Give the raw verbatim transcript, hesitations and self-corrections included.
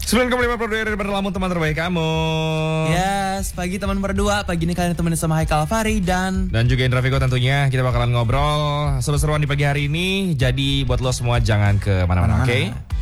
sembilan koma lima Pro dari Lamun, teman terbaik kamu. Yes, pagi teman berdua. Pagi ini kalian temenin sama Haikal Fari dan Dan juga Indra Viko tentunya. Kita bakalan ngobrol seru-seruan di pagi hari ini. Jadi buat lo semua jangan ke mana-mana, oke? Okay?